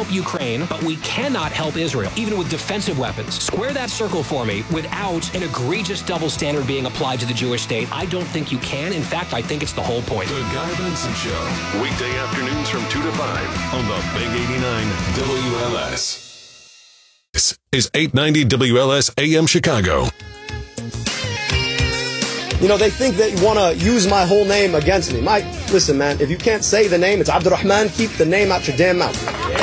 help Ukraine, but we cannot help Israel, even with defensive weapons. Square that circle for me. Without an egregious double standard being applied to the Jewish state, I don't think you can. In fact, I think it's the whole point. The Guy Benson Show. Weekday afternoons from 2 to 5 on the Big 89 WLS. This is 890 WLS AM Chicago. You know, they think that you want to use my whole name against me. Mike, listen, man, if you can't say the name, it's Abdurrahman, keep the name out your damn mouth.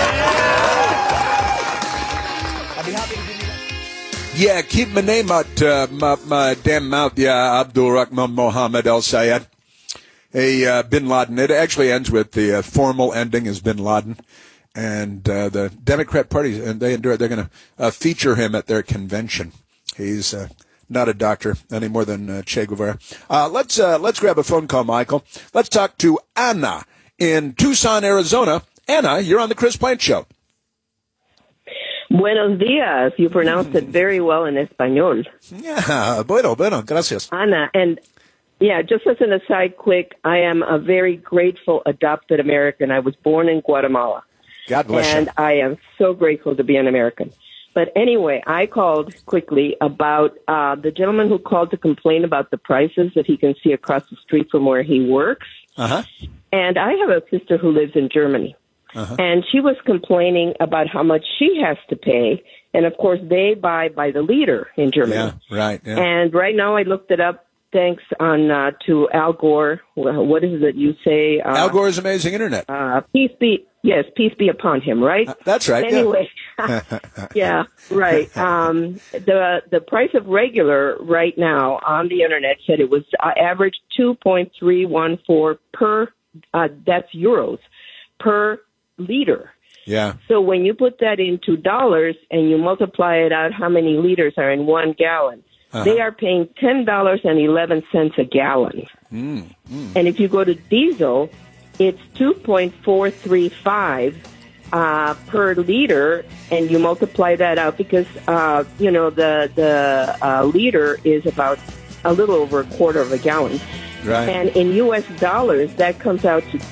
I'd be happy to give you that. Yeah, keep my name out my damn mouth. Yeah, Abdul Rahman Mohammed Al Sayed. Hey, Bin Laden. It actually ends with the formal ending is Bin Laden. And the Democrat Party, and they're going to feature him at their convention. He's not a doctor any more than Che Guevara. Let's grab a phone call, Michael. Let's talk to Anna in Tucson, Arizona. Anna, you're on the Chris Plante Show. Buenos días. You pronounced it very well in Espanol. Yeah, bueno, gracias. Anna, and yeah, just as an aside quick, I am a very grateful adopted American. I was born in Guatemala. God bless you. And I am so grateful to be an American. But anyway, I called quickly about the gentleman who called to complain about the prices that he can see across the street from where he works. Uh-huh. And I have a sister who lives in Germany. Uh-huh. And she was complaining about how much she has to pay. And, of course, they buy by the liter in Germany. Yeah, right. Yeah. And right now I looked it up. Thanks to Al Gore. What is it that you say? Al Gore's Amazing Internet. Peace be upon him, right? That's right. Anyway, yeah, right. The price of regular right now on the Internet said it was average 2.314 per, that's euros, per liter. Yeah. So when you put that into dollars and you multiply it out, how many liters are in 1 gallon? Uh-huh. They are paying $10.11 a gallon. And if you go to diesel, it's 2.435 per liter, and you multiply that out because the liter is about a little over a quarter of a gallon. Right. And in U.S. dollars, that comes out to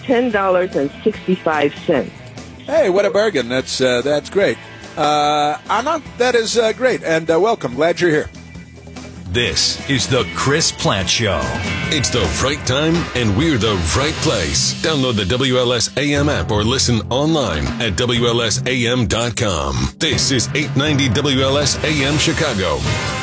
$10.65. Hey, what a bargain! That's great, Anna. That is great, and welcome. Glad you're here. This is the Chris Plante Show. It's the right time, and we're the right place. Download the WLS AM app or listen online at WLSAM.com. This is 890 WLS AM Chicago.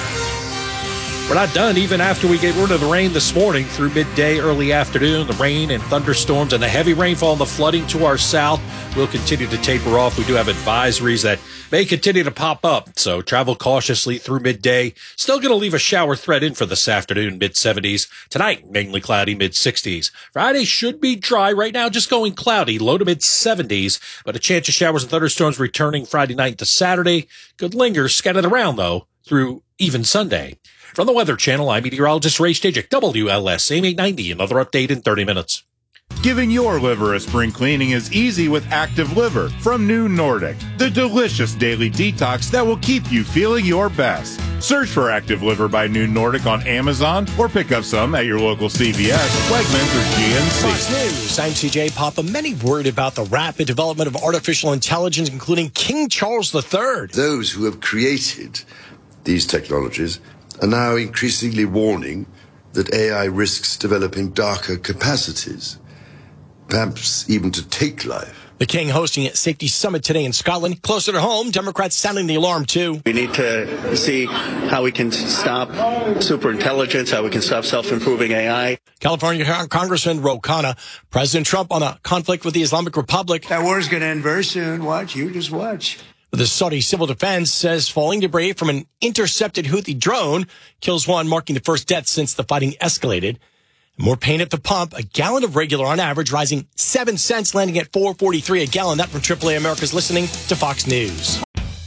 We're not done even after we get rid of the rain this morning through midday, early afternoon. The rain and thunderstorms and the heavy rainfall and the flooding to our south will continue to taper off. We do have advisories that may continue to pop up, so travel cautiously through midday. Still going to leave a shower threat in for this afternoon, mid-70s. Tonight, mainly cloudy, mid-60s. Friday should be dry. Right now, just going cloudy, low to mid-70s, but a chance of showers and thunderstorms returning Friday night to Saturday. Could linger scattered around, though, through even Sunday. From the Weather Channel, I'm meteorologist Ray Stajic, WLS AM 890. Another update in 30 minutes. Giving your liver a spring cleaning is easy with Active Liver from New Nordic, the delicious daily detox that will keep you feeling your best. Search for Active Liver by New Nordic on Amazon or pick up some at your local CVS, Wegmans, or GNC. Fox News, I'm CJ Papa. Many worried about the rapid development of artificial intelligence, including King Charles III. Those who have created these technologies are now increasingly warning that AI risks developing darker capacities, perhaps even to take life. The King hosting a safety summit today in Scotland. Closer to home, Democrats sounding the alarm, too. We need to see how we can stop superintelligence, how we can stop self-improving AI. California Congressman Ro Khanna, President Trump on a conflict with the Islamic Republic. That war's going to end very soon. Watch. You just watch. The Saudi Civil Defense says falling debris from an intercepted Houthi drone kills one, marking the first death since the fighting escalated. More pain at the pump. A gallon of regular on average rising 7 cents, landing at $4.43 a gallon. That from AAA America's listening to Fox News.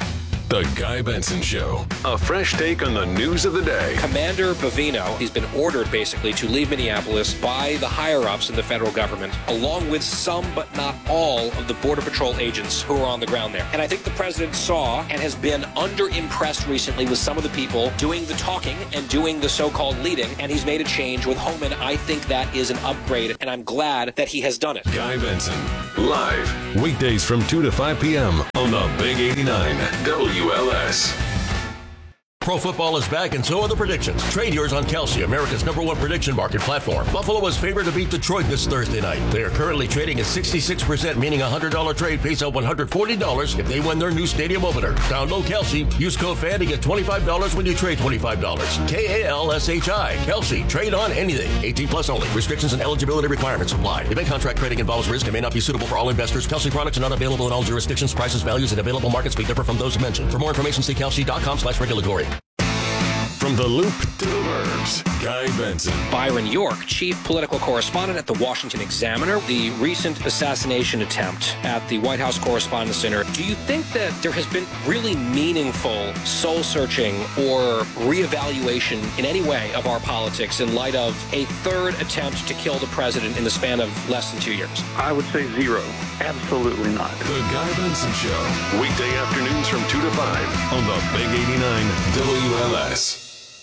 The Guy Benson Show. A fresh take on the news of the day. Commander Bovino, he's been ordered basically to leave Minneapolis by the higher-ups in the federal government, along with some but not all of the Border Patrol agents who are on the ground there. And I think the president saw and has been underimpressed recently with some of the people doing the talking and doing the so-called leading, and he's made a change with Homan. I think that is an upgrade, and I'm glad that he has done it. Guy Benson, live, weekdays from 2 to 5 p.m. on the Big 89 WLS. Pro football is back, and so are the predictions. Trade yours on Kelsey, America's #1 prediction market platform. Buffalo is favored to beat Detroit this Thursday night. They are currently trading at 66%, meaning a $100 trade pays out $140 if they win their new stadium opener. Download Kelsey. Use code FAN to get $25 when you trade $25. KALSHI. Kelsey. Trade on anything. 18 plus only. Restrictions and eligibility requirements apply. Event contract trading involves risk and may not be suitable for all investors. Kelsey products are not available in all jurisdictions. Prices, values, and available markets may differ from those mentioned. For more information, see kelsey.com/regulatory. From the Loop to the Burbs, Guy Benson. Byron York, chief political correspondent at the Washington Examiner. The recent assassination attempt at the White House Correspondents' Center. Do you think that there has been really meaningful soul-searching or reevaluation in any way of our politics in light of a third attempt to kill the president in the span of less than 2 years? I would say zero. Absolutely not. The Guy Benson Show. Weekday afternoons from 2 to 5 on the Big 89 WLS.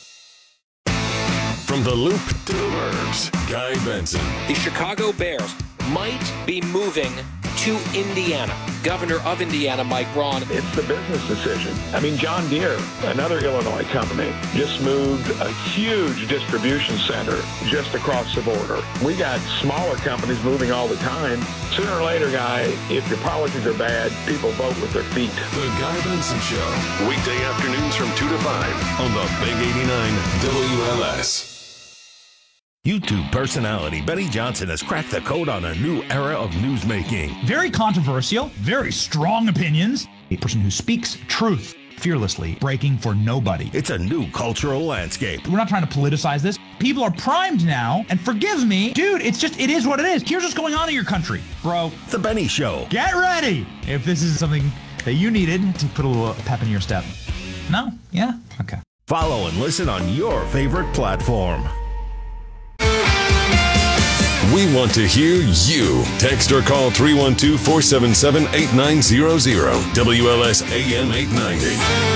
From the Loop to the Burbs, Guy Benson. The Chicago Bears might be moving to Indiana. Governor of Indiana, Mike Braun. It's the business decision. I mean, John Deere, another Illinois company, just moved a huge distribution center just across the border. We got smaller companies moving all the time. Sooner or later, Guy, if your policies are bad, people vote with their feet. The Guy Benson Show. Weekday afternoons from 2 to 5 on the Big 89 WLS. YouTube personality Benny Johnson has cracked the code on a new era of newsmaking. Very controversial, very strong opinions. A person who speaks truth fearlessly, breaking for nobody. It's a new cultural landscape. We're not trying to politicize this. People are primed now, and forgive me, dude, it is what it is. Here's what's going on in your country, bro. The Benny Show. Get ready if this is something that you needed to put a little pep in your step. No? Yeah? Okay. Follow and listen on your favorite platform. We want to hear you. Text or call 312-477-8900. WLS AM 890.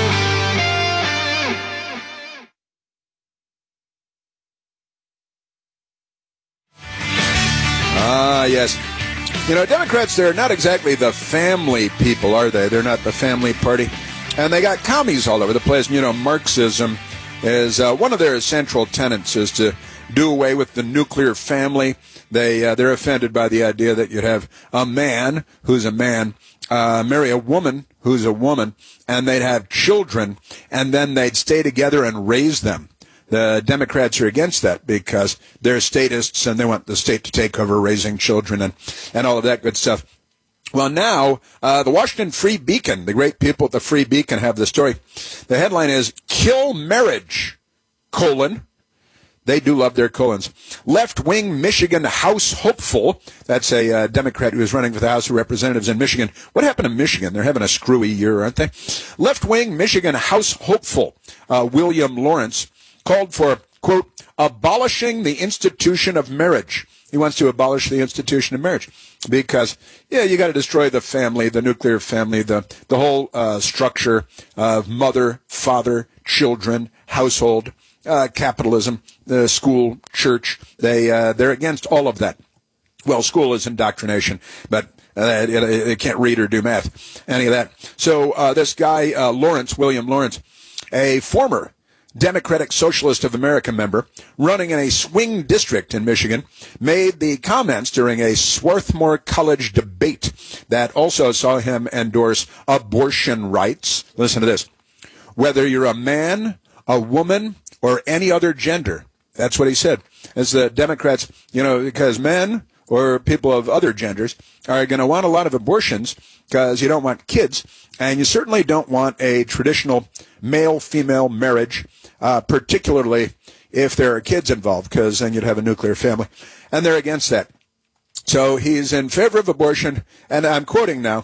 Yes. You know, Democrats, they're not exactly the family people, are they? They're not the family party. And they got commies all over the place. You know, Marxism is one of their central tenets is to do away with the nuclear family. They're offended by the idea that you'd have a man who's a man marry a woman who's a woman, and they'd have children, and then they'd stay together and raise them. The Democrats are against that because they're statists and they want the state to take over raising children and all of that good stuff. Well, now, the Washington Free Beacon, the great people at the Free Beacon have the story. The headline is, Kill Marriage, : they do love their colons. Left-wing Michigan House hopeful. That's a Democrat who is running for the House of Representatives in Michigan. What happened to Michigan? They're having a screwy year, aren't they? Left-wing Michigan House hopeful, William Lawrence, called for, quote, abolishing the institution of marriage. He wants to abolish the institution of marriage because, yeah, you got to destroy the family, the nuclear family, the whole structure of mother, father, children, household, capitalism, the school, church. They're against all of that. Well, school is indoctrination, but it can't read or do math, any of that. So this guy, William Lawrence, a former Democratic Socialist of America member running in a swing district in Michigan, made the comments during a Swarthmore College debate that also saw him endorse abortion rights. Listen to this. Whether you're a man, a woman, or any other gender. That's what he said. As the Democrats, you know, because men or people of other genders are going to want a lot of abortions because you don't want kids, and you certainly don't want a traditional male-female marriage, particularly if there are kids involved, because then you'd have a nuclear family. And they're against that. So he's in favor of abortion, and I'm quoting now,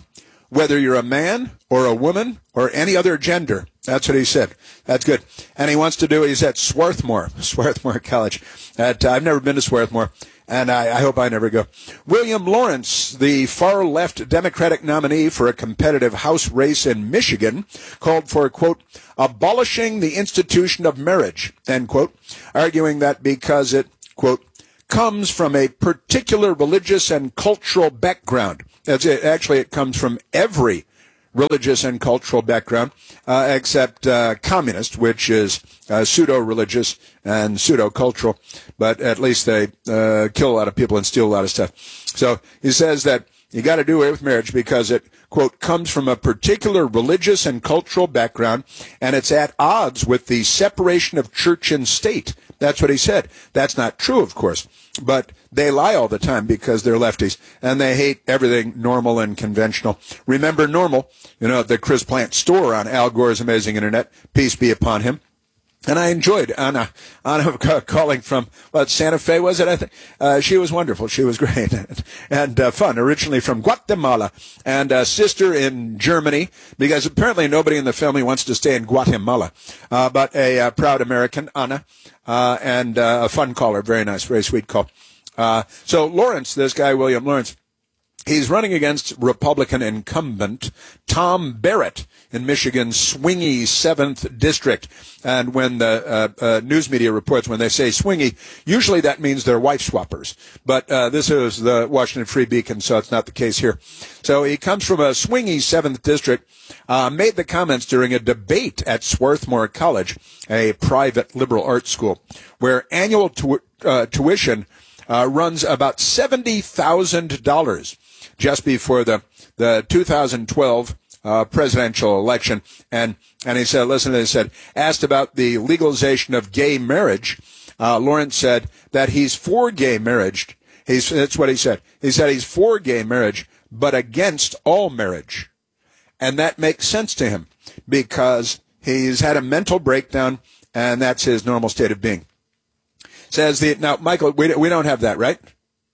whether you're a man or a woman or any other gender. That's what he said. That's good. And he wants to do, he's at Swarthmore College. I've never been to Swarthmore, and I hope I never go. William Lawrence, the far-left Democratic nominee for a competitive House race in Michigan, called for, quote, abolishing the institution of marriage, end quote, arguing that because it, quote, comes from a particular religious and cultural background. Actually, it comes from every religious and cultural background, except communist, which is pseudo-religious and pseudo-cultural, but at least they kill a lot of people and steal a lot of stuff. So he says that you got to do away with marriage because it, quote, comes from a particular religious and cultural background, and it's at odds with the separation of church and state. That's what he said. That's not true, of course, but they lie all the time because they're lefties, and they hate everything normal and conventional. Remember Normal, the Chris Plant store on Al Gore's Amazing Internet, peace be upon him. And I enjoyed Anna calling from, Santa Fe, was it, I think? She was wonderful. She was great and fun. Originally from Guatemala and a sister in Germany, because apparently nobody in the family wants to stay in Guatemala. But a proud American, Anna, and a fun caller. Very nice, very sweet call. So Lawrence, this guy, William Lawrence, he's running against Republican incumbent Tom Barrett in Michigan's swingy 7th District. And when the news media reports, when they say swingy, usually that means they're wife swappers. But this is the Washington Free Beacon, so it's not the case here. So he comes from a swingy 7th District, made the comments during a debate at Swarthmore College, a private liberal arts school, where annual tuition runs about $70,000 just before the 2012 presidential election. And he said, listen, he said, asked about the legalization of gay marriage, Lawrence said that he's for gay marriage. That's what he said. He said he's for gay marriage, but against all marriage. And that makes sense to him because he's had a mental breakdown, and that's his normal state of being. Now, Michael, we don't have that, right?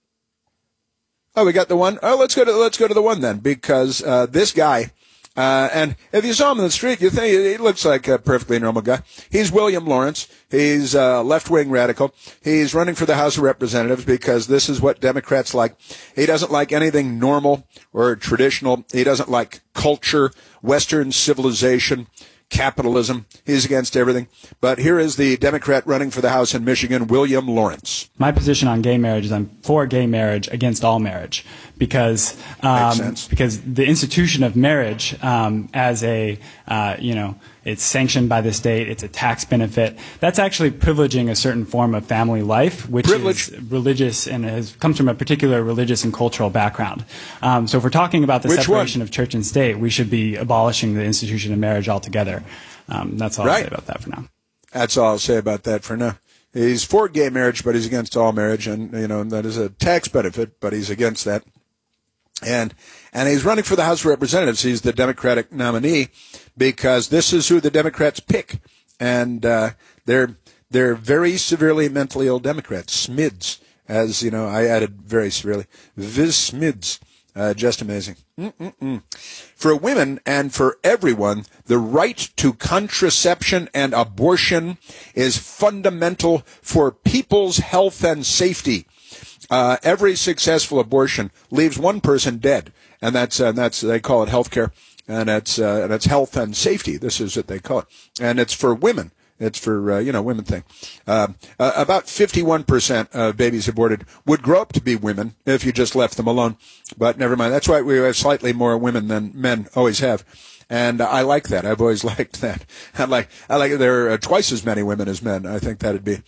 Oh, we got the one. Oh, let's go to the one then, because this guy, and if you saw him in the street, you think he looks like a perfectly normal guy. He's William Lawrence. He's a left-wing radical. He's running for the House of Representatives because this is what Democrats like. He doesn't like anything normal or traditional. He doesn't like culture, Western civilization, capitalism. He's against everything. But here is the Democrat running for the House in Michigan, William Lawrence. My position on gay marriage is I'm for gay marriage against all marriage because the institution of marriage as a it's sanctioned by the state. It's a tax benefit. That's actually privileging a certain form of family life, which is religious and comes from a particular religious and cultural background. So if we're talking about the separation of church and state, we should be abolishing the institution of marriage altogether. That's all I'll say about that for now. That's all I'll say about that for now. He's for gay marriage, but he's against all marriage, and that is a tax benefit, but he's against that. And he's running for the House of Representatives. He's the Democratic nominee because this is who the Democrats pick. And they're very severely mentally ill Democrats. SMIDs, as you know, I added very severely. SMIDs. Just amazing. For women and for everyone, the right to contraception and abortion is fundamental for people's health and safety. Every successful abortion leaves one person dead, and that's they call it health care, and it's health and safety. This is what they call it, and it's for women. It's for women thing. About 51% of babies aborted would grow up to be women if you just left them alone. But never mind. That's why we have slightly more women than men always have. And I like that. I've always liked that. I like there are twice as many women as men. I think that'd be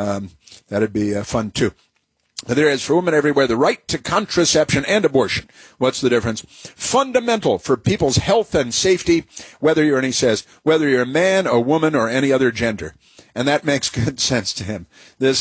fun too. But there is for women everywhere the right to contraception and abortion. What's the difference? Fundamental for people's health and safety, whether you're a man, a woman, or any other gender. And that makes good sense to him. We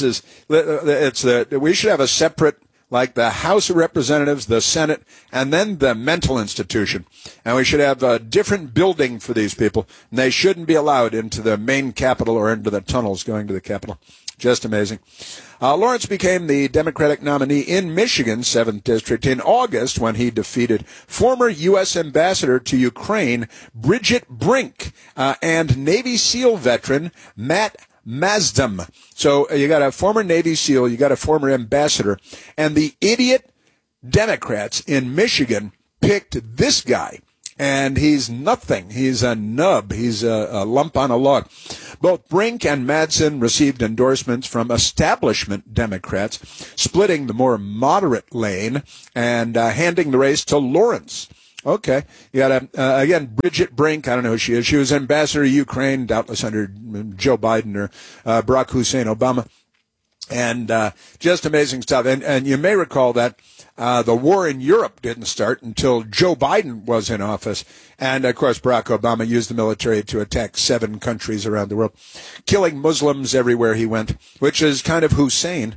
should have a separate, like the House of Representatives, the Senate, and then the mental institution. And we should have a different building for these people. And they shouldn't be allowed into the main Capitol or into the tunnels going to the Capitol. Just amazing. Lawrence became the Democratic nominee in Michigan, 7th District, in August when he defeated former U.S. Ambassador to Ukraine, Bridget Brink, and Navy SEAL veteran Matt Mazdam. So you got a former Navy SEAL, you got a former ambassador, and the idiot Democrats in Michigan picked this guy. And he's nothing. He's a nub. He's a lump on a log. Both Brink and Madsen received endorsements from establishment Democrats, splitting the more moderate lane and handing the race to Lawrence. Okay. You got, again, Bridget Brink. I don't know who she is. She was ambassador to Ukraine, doubtless under Joe Biden or Barack Hussein Obama. And just amazing stuff. And you may recall that the war in Europe didn't start until Joe Biden was in office. And, of course, Barack Obama used the military to attack 7 countries around the world, killing Muslims everywhere he went, which is kind of insane.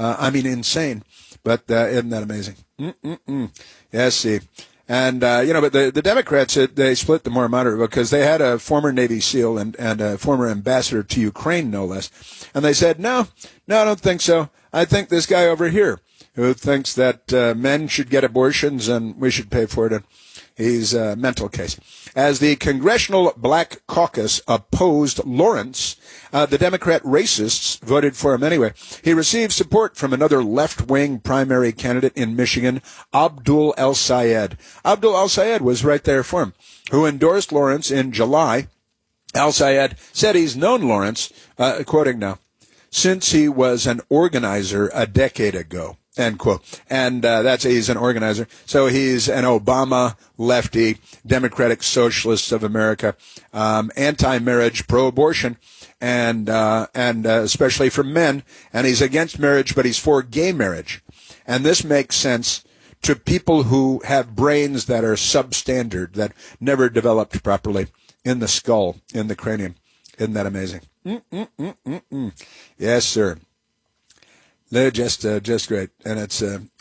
But isn't that amazing? Yes, see. And, but the Democrats, they split the more moderate because they had a former Navy SEAL and a former ambassador to Ukraine, no less. And they said, no, I don't think so. I think this guy over here who thinks that men should get abortions and we should pay for it. And he's a mental case. As the Congressional Black Caucus opposed Lawrence, the Democrat racists voted for him anyway. He received support from another left-wing primary candidate in Michigan, Abdul El-Sayed. Abdul El-Sayed was right there for him, who endorsed Lawrence in July. El-Sayed said he's known Lawrence, quoting now, since he was an organizer a decade ago. End quote. And he's an organizer. So he's an Obama lefty, Democratic Socialist of America, anti-marriage, pro-abortion, and especially for men. And he's against marriage, but he's for gay marriage. And this makes sense to people who have brains that are substandard, that never developed properly in the skull, in the cranium. Isn't that amazing? Yes, sir. They're just great, and it's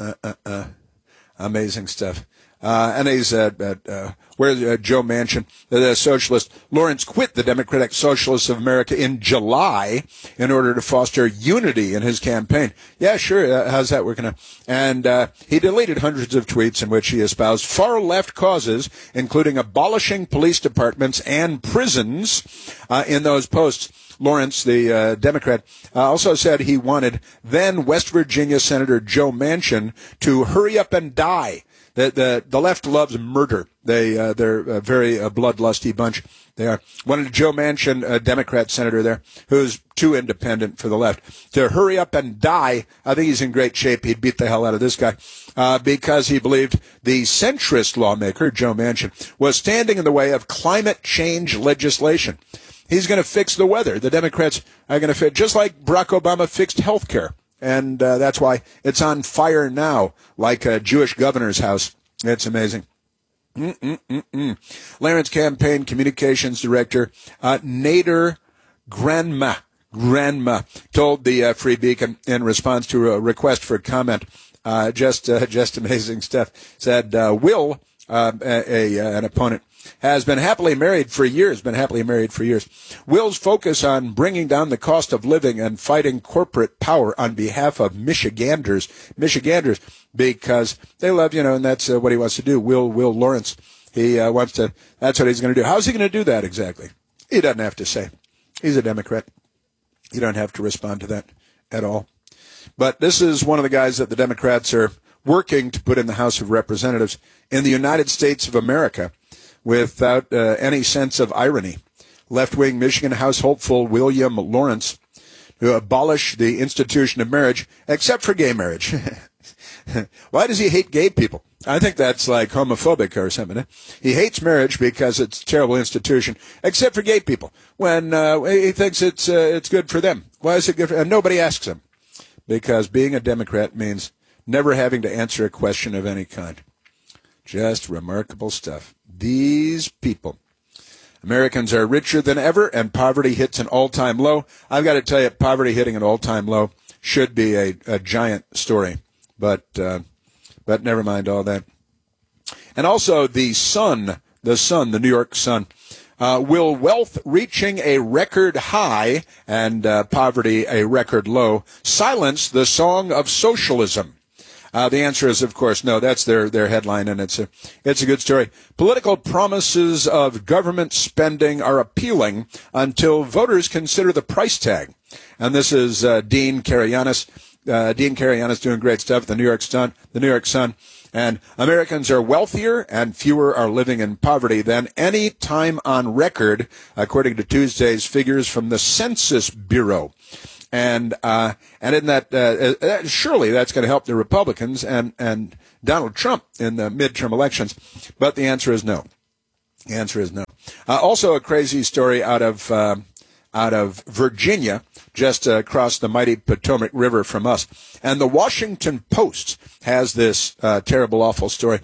amazing stuff. And he's where's Joe Manchin, the socialist. Lawrence quit the Democratic Socialists of America in July in order to foster unity in his campaign. Yeah, sure. How's that working out? And he deleted hundreds of tweets in which he espoused far-left causes, including abolishing police departments and prisons in those posts. Lawrence, the Democrat, also said he wanted then West Virginia Senator Joe Manchin to hurry up and die. The left loves murder. They're a very bloodlusty bunch. They are. Wanted Joe Manchin, a Democrat senator there, who's too independent for the left, to hurry up and die. I think he's in great shape. He'd beat the hell out of this guy because he believed the centrist lawmaker, Joe Manchin, was standing in the way of climate change legislation. He's going to fix the weather. The Democrats are going to fix, just like Barack Obama fixed health care. And that's why it's on fire now, like a Jewish governor's house. It's amazing. Lawrence campaign communications director, Nader Granma, told the Free Beacon in response to a request for comment, just amazing stuff, said, Will, an opponent, has been happily married for years. Will's focus on bringing down the cost of living and fighting corporate power on behalf of Michiganders, because they love, and that's what he wants to do. Will Lawrence, that's what he's going to do. How's he going to do that exactly? He doesn't have to say. He's a Democrat. You don't have to respond to that at all. But this is one of the guys that the Democrats are working to put in the House of Representatives in the United States of America, without any sense of irony. Left-wing Michigan House hopeful William Lawrence to abolish the institution of marriage, except for gay marriage. Why does he hate gay people? I think that's like homophobic or something. He hates marriage because it's a terrible institution, except for gay people. When he thinks it's good for them. Why is it good for them? And nobody asks him. Because being a Democrat means never having to answer a question of any kind. Just remarkable stuff. These people. Americans are richer than ever, and poverty hits an all-time low. I've got to tell you, poverty hitting an all-time low should be a giant story. But never mind all that. And also the Sun, the New York Sun, Will wealth reaching a record high and poverty a record low silence the song of socialism? The answer is, of course, no. That's their headline, and it's a good story. Political promises of government spending are appealing until voters consider the price tag. And this is Dean Karayanis. Dean Karayanis doing great stuff. The New York Sun. And Americans are wealthier and fewer are living in poverty than any time on record, according to Tuesday's figures from the Census Bureau. And in that, surely that's going to help the Republicans and Donald Trump in the midterm elections. But the answer is no. The answer is no. Also a crazy story out of Virginia, just across the mighty Potomac River from us. And the Washington Post has this terrible, awful story.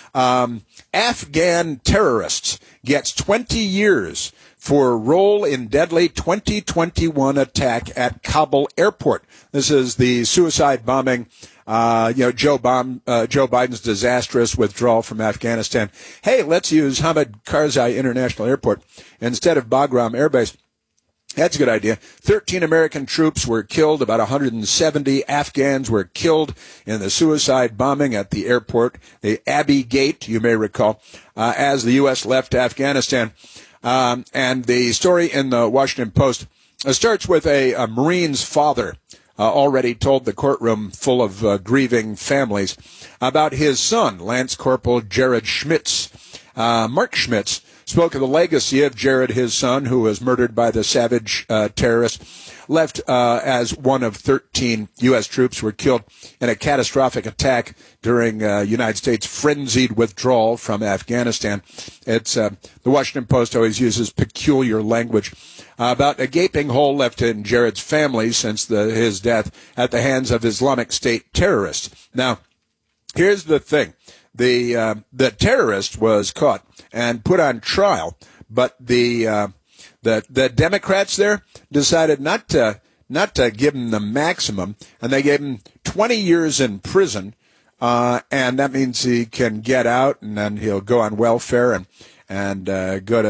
Afghan terrorists gets 20 years for role in deadly 2021 attack at Kabul airport. This is the suicide bombing, Joe Biden's disastrous withdrawal from Afghanistan. Hey, let's use Hamid Karzai International Airport instead of Bagram Air Base. That's a good idea. 13 American troops were killed. About 170 Afghans were killed in the suicide bombing at the airport, the Abbey Gate, you may recall, as the U.S. left Afghanistan. And the story in the Washington Post starts with a Marine's father already told the courtroom full of grieving families about his son, Lance Corporal Jared Schmitz. Mark Schmitz spoke of the legacy of Jared, his son, who was murdered by the savage terrorists, left as one of 13 U.S. troops were killed in a catastrophic attack during United States' frenzied withdrawal from Afghanistan. It's the Washington Post always uses peculiar language about a gaping hole left in Jared's family since his death at the hands of Islamic State terrorists. Now, here's the thing. The terrorist was caught and put on trial, but the Democrats there decided not to give him the maximum, and they gave him 20 years in prison, and that means he can get out, and then he'll go on welfare and go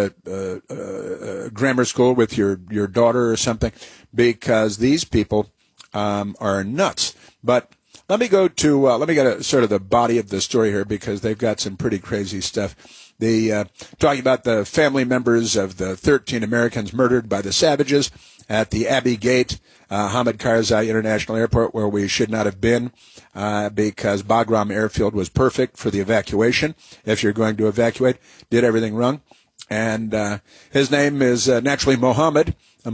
to grammar school with your daughter or something, because these people are nuts. But let me go to let me get a sort of the body of the story here, because they've got some pretty crazy stuff. Talking about the family members of the 13 Americans murdered by the savages at the Abbey Gate, Hamid Karzai International Airport, where we should not have been, because Bagram Airfield was perfect for the evacuation. If you're going to evacuate, did everything wrong. And his name is naturally Mohammed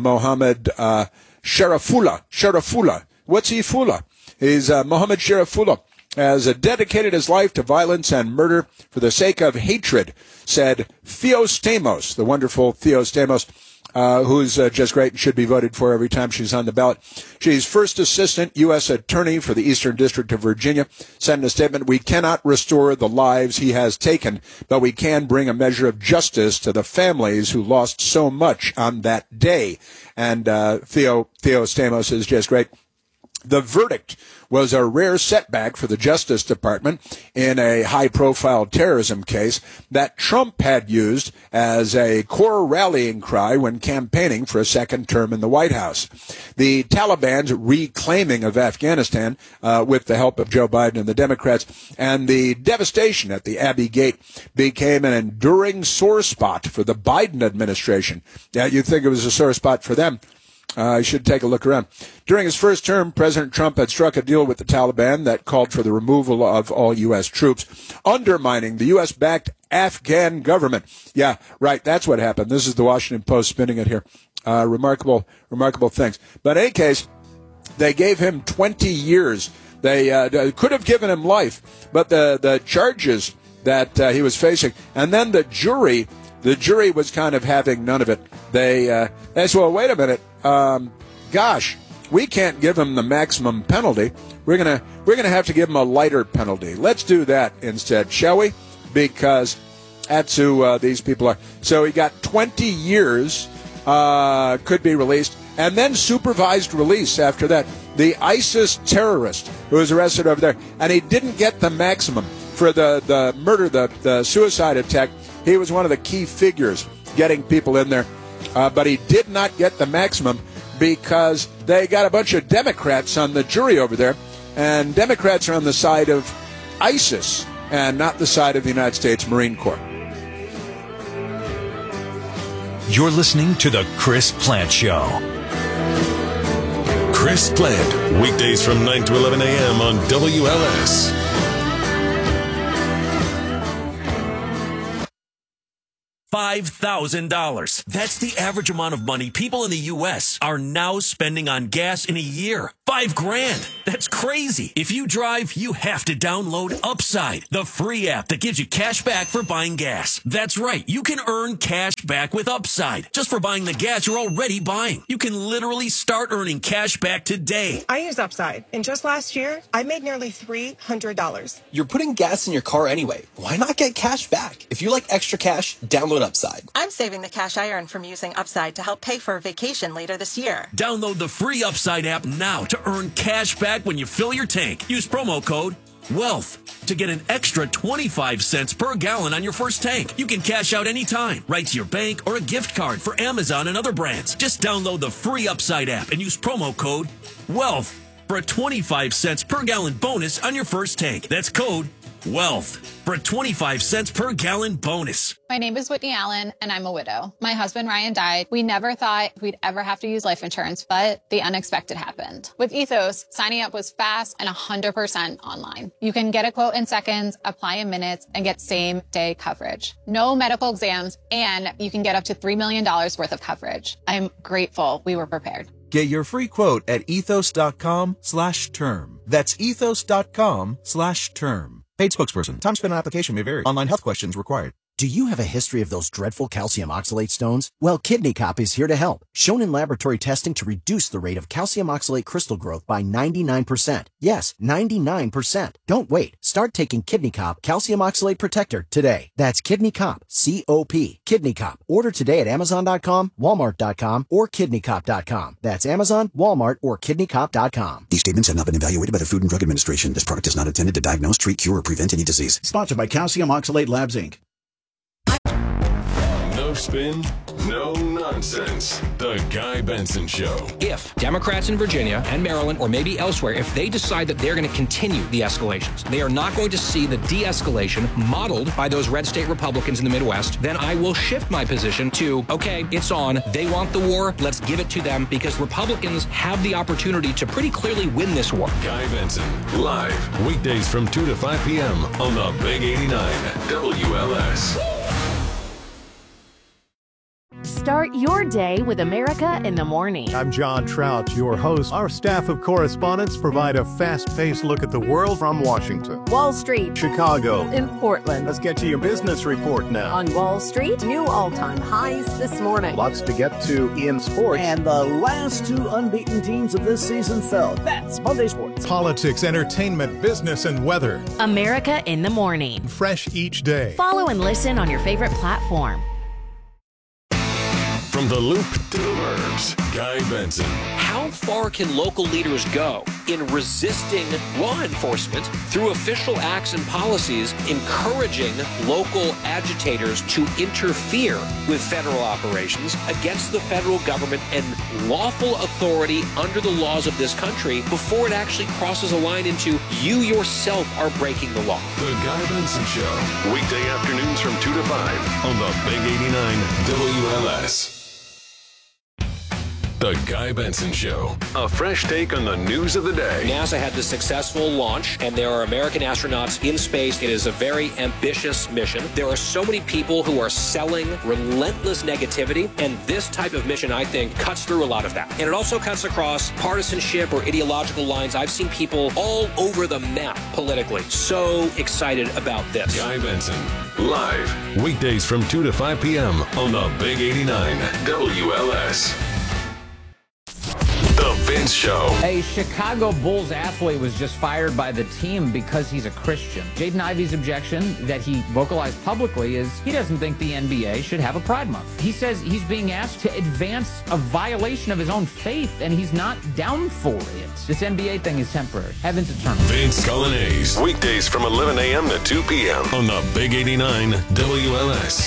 Sharafullah. What's he Fullah? He's Mohammed Sharafullah has dedicated his life to violence and murder for the sake of hatred, said Theos Stamos, the wonderful Theos Stamos, who's just great and should be voted for every time she's on the ballot. She's first assistant U.S. attorney for the Eastern District of Virginia, said in a statement, "We cannot restore the lives he has taken, but we can bring a measure of justice to the families who lost so much on that day." And Theo Stamos is just great. The verdict was a rare setback for the Justice Department in a high-profile terrorism case that Trump had used as a core rallying cry when campaigning for a second term in the White House. The Taliban's reclaiming of Afghanistan with the help of Joe Biden and the Democrats, and the devastation at the Abbey Gate became an enduring sore spot for the Biden administration. Yeah, you'd think it was a sore spot for them. You should take a look around. During his first term, President Trump had struck a deal with the Taliban that called for the removal of all U.S. troops, undermining the U.S.-backed Afghan government. Yeah, right, that's what happened. This is the Washington Post spinning it here. Remarkable things. But in any case, they gave him 20 years. They could have given him life, but the charges that he was facing, and then the jury was kind of having none of it. They said, well, wait a minute. Gosh, we can't give him the maximum penalty. We're gonna have to give him a lighter penalty. Let's do that instead, shall we? Because that's who these people are. So he got 20 years, could be released, and then supervised release after that. The ISIS terrorist who was arrested over there, and he didn't get the maximum for the murder, the suicide attack He was one of the key figures getting people in there. But he did not get the maximum because they got a bunch of Democrats on the jury over there. And Democrats are on the side of ISIS and not the side of the United States Marine Corps. You're listening to The Chris Plant Show. Chris Plant, weekdays from 9 to 11 a.m. on WLS. $5,000. That's the average amount of money people in the U.S. are now spending on gas in a year. $5,000. That's crazy. If you drive, you have to download Upside, the free app that gives you cash back for buying gas. That's right. You can earn cash back with Upside just for buying the gas you're already buying. You can literally start earning cash back today. I use Upside, and just last year, I made nearly $300. You're putting gas in your car anyway. Why not get cash back? If you like extra cash, download Upside. I'm saving the cash I earn from using Upside to help pay for a vacation later this year. Download the free Upside app now to earn cash back when you fill your tank. Use promo code WEALTH to get an extra 25 cents per gallon on your first tank. You can cash out anytime, right to your bank or a gift card for Amazon and other brands. Just download the free Upside app and use promo code WEALTH for a 25 cents per gallon bonus on your first tank. That's code WEALTH for a 25 cents per gallon bonus. My name is Whitney Allen, and I'm a widow. My husband, Ryan, died. We never thought we'd ever have to use life insurance, but the unexpected happened. With Ethos, signing up was fast and 100% online. You can get a quote in seconds, apply in minutes, and get same-day coverage. No medical exams, and you can get up to $3 million worth of coverage. I'm grateful we were prepared. Get your free quote at ethos.com/term. That's ethos.com/term. Paid spokesperson. Time spent on application may vary. Online health questions required. Do you have a history of those dreadful calcium oxalate stones? Well, Kidney Cop is here to help. Shown in laboratory testing to reduce the rate of calcium oxalate crystal growth by 99%. Yes, 99%. Don't wait. Start taking Kidney Cop Calcium Oxalate Protector today. That's Kidney Cop, C-O-P. Kidney Cop. Order today at Amazon.com, Walmart.com, or KidneyCop.com. That's Amazon, Walmart, or KidneyCop.com. These statements have not been evaluated by the Food and Drug Administration. This product is not intended to diagnose, treat, cure, or prevent any disease. Sponsored by Calcium Oxalate Labs, Inc. No spin, no nonsense. The Guy Benson Show. If Democrats in Virginia and Maryland, or maybe elsewhere, if they decide that they're going to continue the escalations, they are not going to see the de-escalation modeled by those red state Republicans in the Midwest, then I will shift my position to, okay, it's on. They want the war. Let's give it to them, because Republicans have the opportunity to pretty clearly win this war. Guy Benson, live, weekdays from 2 to 5 p.m. on the Big 89 WLS. Start your day with America in the Morning. I'm John Trout, your host. Our staff of correspondents provide a fast-paced look at the world from Washington, Wall Street, Chicago, and Portland. Let's get to your business report now. On Wall Street, new all-time highs this morning. Lots to get to in sports. And the last two unbeaten teams of this season fell. That's Monday Sports. Politics, entertainment, business, and weather. America in the Morning. Fresh each day. Follow and listen on your favorite platform. From the Loop to the Burbs, Guy Benson. How far can local leaders go in resisting law enforcement through official acts and policies, encouraging local agitators to interfere with federal operations against the federal government and lawful authority under the laws of this country before it actually crosses a line into you yourself are breaking the law? The Guy Benson Show, weekday afternoons from 2 to 5 on the Big 89 WLS. The Guy Benson Show. A fresh take on the news of the day. NASA had the successful launch, and there are American astronauts in space. It is a very ambitious mission. There are so many people who are selling relentless negativity, and this type of mission, I think, cuts through a lot of that. And it also cuts across partisanship or ideological lines. I've seen people all over the map politically. So excited about this. Guy Benson, live, weekdays from 2 to 5 p.m. on the Big 89 WLS. The Vince Show. A Chicago Bulls athlete was just fired by the team because he's a Christian. Jaden Ivey's objection that he vocalized publicly is he doesn't think the NBA should have a Pride Month. He says he's being asked to advance a violation of his own faith, and he's not down for it. This NBA thing is temporary. Heaven's eternal. Vince Coglianese. Weekdays from 11 a.m. to 2 p.m. on the Big 89 WLS.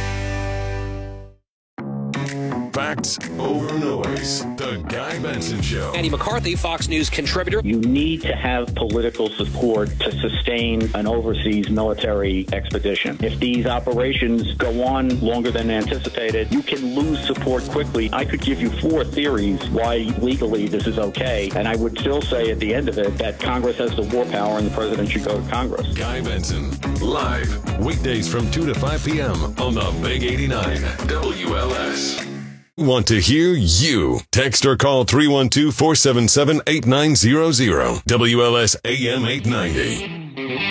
Facts over noise. The Guy Benson Show. Andy McCarthy, Fox News contributor. You need to have political support to sustain an overseas military expedition. If these operations go on longer than anticipated, you can lose support quickly. I could give you 4 theories why legally this is okay, and I would still say at the end of it that Congress has the war power and the president should go to Congress. Guy Benson, live, weekdays from 2 to 5 p.m. on the Big 89 WLS. Want to hear you? Text or call 312-477-8900. WLS AM 890.